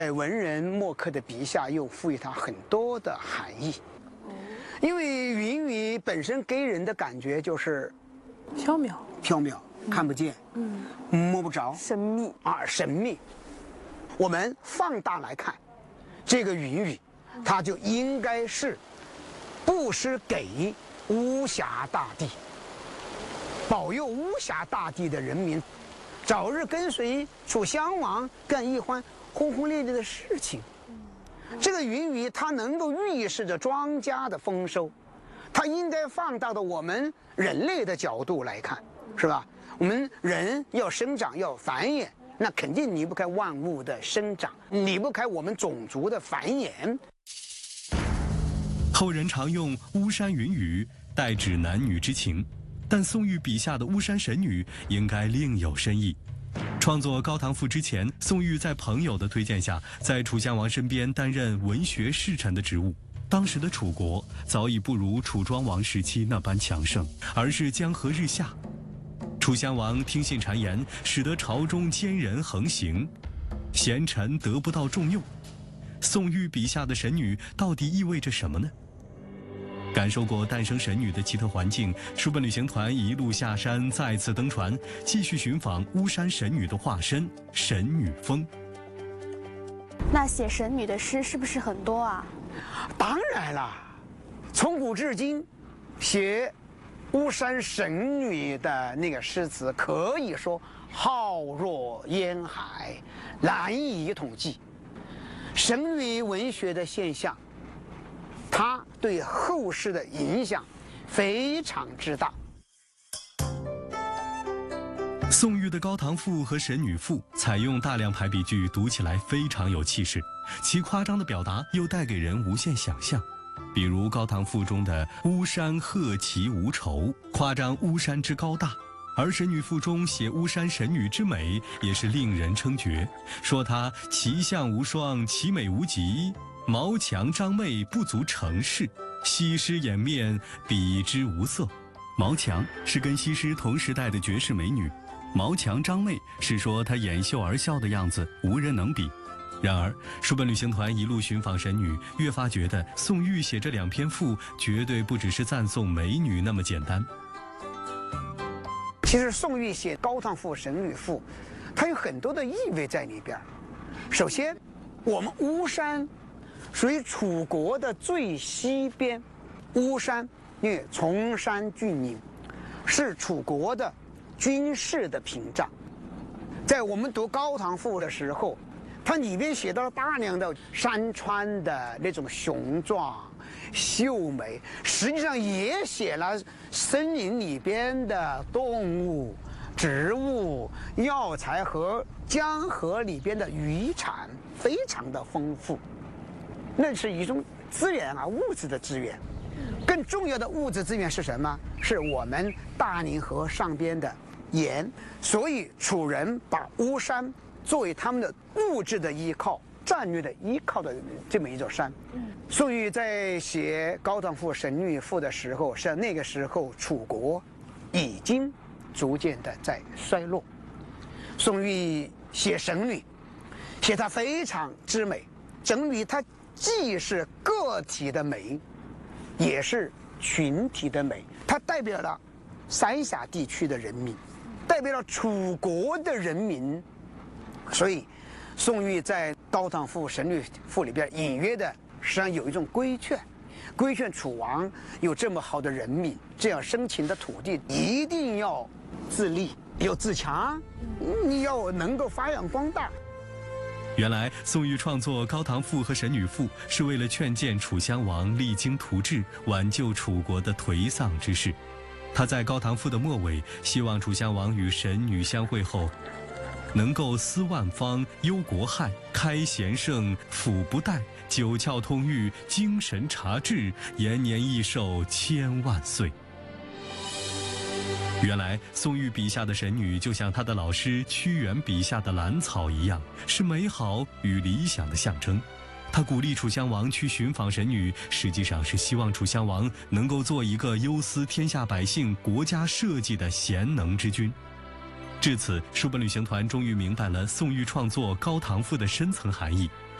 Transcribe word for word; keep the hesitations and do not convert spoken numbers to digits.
在文人墨客的笔下又赋予它很多的含义。因为云雨本身给人的感觉就是缥缈， 缥缈，看不见，嗯，摸不着， 神秘啊，神秘。我们放大来看，这个云雨，它就应该是布施给巫峡大地，保佑巫峡大地的人民早日跟随楚襄王干一番轰轰烈烈的事情。这个云雨它能够预示着庄稼的丰收，它应该放大到我们人类的角度来看，是吧？我们人要生长要繁衍，那肯定离不开万物的生长，离不开我们种族的繁衍。 后人常用巫山云雨代指男女之情，但宋玉笔下的巫山神女应该另有深意。创作《高唐赋》之前，宋玉在朋友的推荐下，在楚襄王身边担任文学侍臣的职务。当时的楚国早已不如楚庄王时期那般强盛，而是江河日下。楚襄王听信谗言，使得朝中奸人横行，贤臣得不到重用。宋玉笔下的神女到底意味着什么呢？感受过诞生神女的奇特环境，书本旅行团一路下山，再次登船，继续寻访巫山神女的化身神女峰。 那写神女的诗是不是很多啊？ 当然了，从古至今，写巫山神女的那个诗词可以说浩若烟海，难以统计。神女文学的现象，它对后世的影响非常之大。 宋玉的《高唐赋》和《神女赋》采用大量排比句，读起来非常有气势，其夸张的表达又带给人无限想象。比如《高唐赋》中的“巫山鹤齐无愁”，夸张巫山之高大；而《神女赋》中写巫山神女之美，也是令人称绝，说她其相无双，其美无极，毛强张媚不足成事，西施掩面比之无色。毛强是跟西施同时代的绝世美女，毛强张媚是说她掩袖而笑的样子无人能比。然而书本旅行团一路寻访神女，越发觉得宋玉写这两篇赋绝对不只是赞颂美女那么简单。 其实宋玉写《高唐赋》《神女赋》，它有很多的意味在里边。首先，我们巫山属于楚国的最西边，巫山因为崇山峻岭，是楚国的军事的屏障。在我们读《高唐赋》的时候，它里边写到了大量的山川的那种雄壮、秀美，实际上也写了森林里边的动物、植物、药材和江河里边的渔产，非常的丰富。那是一种资源啊，物质的资源。更重要的物质资源是什么？是我们大宁河上边的盐。所以楚人把巫山作为他们的物质的依靠、战略的依靠的这么一座山。宋玉在写《高唐赋》《神女赋》的时候，是那个时候楚国已经逐渐的在衰落。宋玉写神女，写她非常之美。神女她既是个体的美，也是群体的美，它代表了三峡地区的人民，代表了楚国的人民。所以宋玉在《高唐赋》《神女赋》里边隐约的实际上有一种规劝，规劝楚王有这么好的人民，这样深情的土地，一定要自立，要自强，你要能够发扬光大。 原来宋玉创作《高唐赋》和《神女赋》是为了劝谏楚襄王励精图治，挽救楚国的颓丧之势。他在《高唐赋》的末尾，希望楚襄王与神女相会后，能够思万方，忧国害，开贤圣，抚不殆，九窍通狱，精神察治，延年益寿千万岁。原来宋玉笔下的神女就像他的老师屈原笔下的兰草一样，是美好与理想的象征。他鼓励楚襄王去寻访神女，实际上是希望楚襄王能够做一个忧思天下百姓、国家社稷的贤能之君。至此，书本旅行团终于明白了宋玉创作《高唐赋》的深层含义。